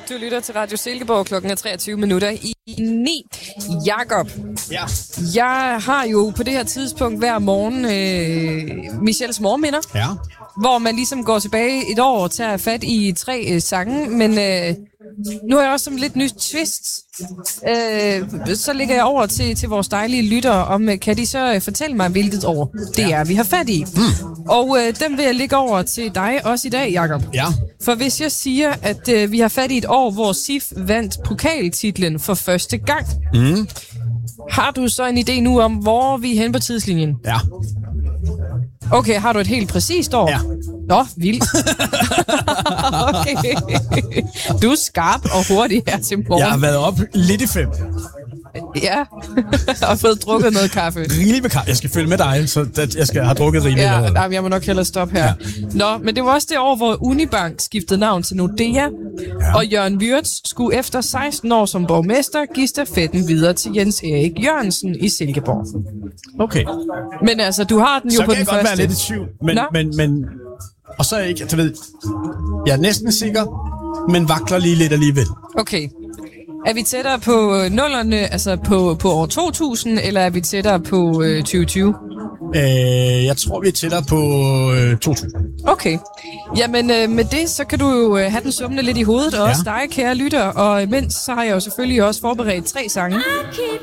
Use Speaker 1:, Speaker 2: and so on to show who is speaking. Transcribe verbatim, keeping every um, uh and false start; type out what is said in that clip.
Speaker 1: Du lytter til Radio Silkeborg, klokken er treogtyve minutter i ni. Jakob,
Speaker 2: ja.
Speaker 1: Jeg har jo på det her tidspunkt hver morgen øh, Michelles morgenminder,
Speaker 2: ja.
Speaker 1: hvor man ligesom går tilbage et år og tager fat i tre øh, sange, men øh, nu har jeg også som lidt nyt twist. Øh, så lægger jeg over til, til vores dejlige lyttere, om kan de så øh, fortælle mig, hvilket år det ja. er, vi har fat i. Mm. Og øh, dem vil jeg lægge over til dig også i dag, Jakob.
Speaker 2: Ja.
Speaker 1: For hvis jeg siger, at øh, vi har fat i et år, hvor S I F vandt pokaltitlen for første gang,
Speaker 2: mm.
Speaker 1: har du så en idé nu om, hvor vi er henne på tidslinjen?
Speaker 2: Ja.
Speaker 1: Okay, har du et helt præcist år?
Speaker 2: Ja.
Speaker 1: Nå, vildt. Okay. Du er skarp og hurtig her til morgen.
Speaker 2: Jeg har været op lidt i fem.
Speaker 1: Ja, og fået drukket noget kaffe.
Speaker 2: Rigeligt med kaffe. Jeg skal følge med dig, så jeg skal have drukket rigeligt.
Speaker 1: Ja, nej, jeg må nok hellere stoppe her. Ja. Nå, men det var også det år, hvor Unibank skiftede navn til Nordea, ja. og Jørgen Wirtz skulle efter seksten år som borgmester give stafetten videre til Jens Erik Jørgensen i Silkeborg.
Speaker 2: Okay.
Speaker 1: Men altså, du har den jo
Speaker 2: så
Speaker 1: på den første.
Speaker 2: Så kan jeg godt være lidt i tvivl, men, men, men... Og så er jeg ikke, du ved... Jeg er næsten sikker, men vakler lige lidt alligevel.
Speaker 1: Okay. Er vi tættere på nullerne, altså på, på år to tusind, eller er vi tættere på øh, tyve tyve?
Speaker 2: Øh, jeg tror, vi er tættere på øh, to tusind.
Speaker 1: Okay. Jamen øh, med det, så kan du jo øh, have den summende lidt i hovedet, og ja. også dig, kære lytter. Og imens så har jeg jo selvfølgelig også forberedt tre sange.